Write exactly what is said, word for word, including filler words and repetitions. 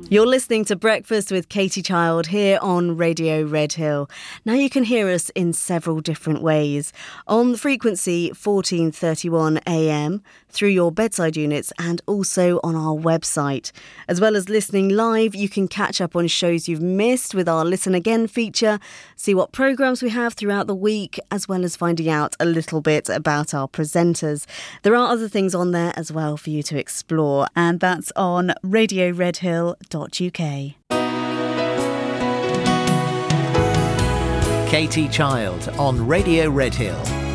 You're listening to Breakfast with Katie Child here on Radio Redhill. Now you can hear us in several different ways. On the frequency fourteen thirty-one A M, through your bedside units, and also on our website. As well as listening live, you can catch up on shows you've missed with our Listen Again feature, see what programmes we have throughout the week, as well as finding out a little bit about our presenters. There are other things on there as well for you to explore, and that's on radio redhill dot U K. Katie Child on Radio Redhill.